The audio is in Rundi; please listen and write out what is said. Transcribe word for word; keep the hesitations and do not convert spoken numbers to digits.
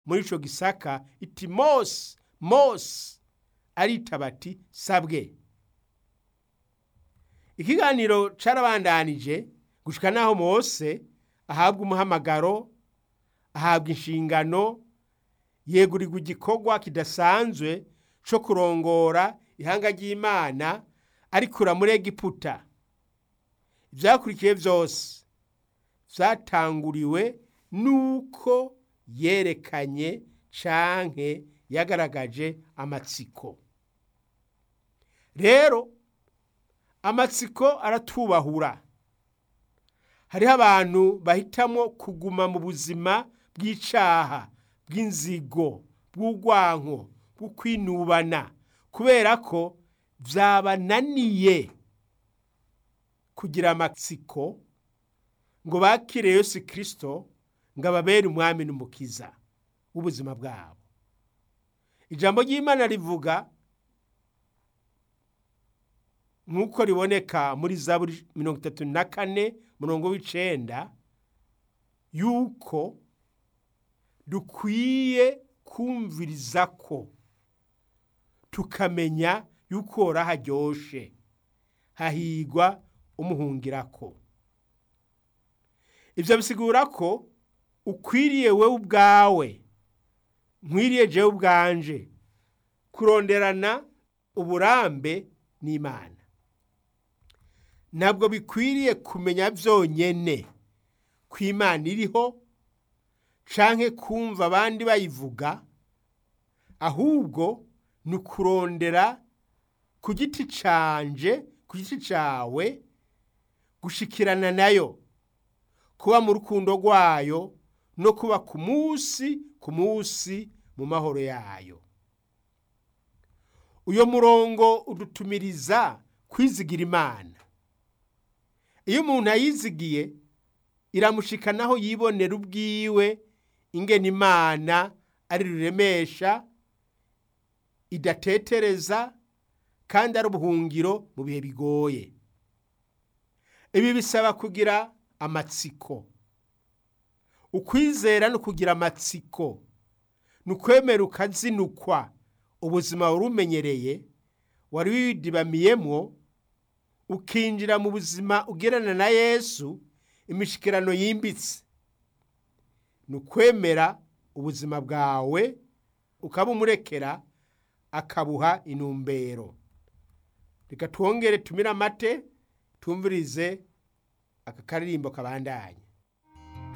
muri ico gisaka iti Mose, Mose, aritaba ati sabwe. Ikiganiro carabandanije gushika naho Mose ahabwa umuhamagaro, ahabwa inshingano, yegurirwa igikorwa kidasanzwe co kurongora ihanga ry'Imana arikura muri Egiputa. Ivyakurikiye vyose vyatanguriwe nuko yerekanye canke yagaragaje amatsiko. Rero amatsiko aratubahura. Hariho abantu bahitamwo kuguma mu buzima bw'icaha, bw'inzigo, bw'urwanko, bw'ukwinubana, kubera ko vyabananiye kugira amatsiko ngo bakire Yesu Kristo ngo ababere umwami n'umukiza w'ubuzima bwabo. Ijambo ry'Imana rivuga nk'uko riboneka muri Zaburi mirongo itatu na kane murongo w'icenda yuko dukwiye kumviriza ko tukamenya yuko Uhoraho aryoshe, hahigwa umuhungirako. Ivyo bisigura ko ukwiriye wewe ubwawe, nkwiriye jewe ubwanje, kuronderana uburambe n'Imana. Ntabwo bikwiriye kumenya vyonyene ko Imana iriho canke kumva abandi bayivuga, ahubwo ni kurondera ku giti canje, ku giti cawe, gushikirana nayo, kuba mu rukundo rwayo no kuba ku musi ku musi mu mahoro yayo. Uyo murongo udutumiriza kwizigira Imana. Iyo umuntu ayizigiye iramushikanaho yibonera ubwiwe ingene Imana ari ruremesha, idatetereza, kandi ari ubuhungiro mu bihe bigoye. Ibi bisaba kugira amatsiko. Ukwizera no kugira amatsiko ni ukwemera ukazinukwa ubuzima wari umenyereye, wari widibamiyemwo, ukinjira mu buzima ugerana na Yesu, imishikirano yimbitse. Ni ukwemera ubuzima bwawe ukabumurekera akabuha inumbero. Reka twongere tumira amate tumvirize aka karirimbo kabandanye.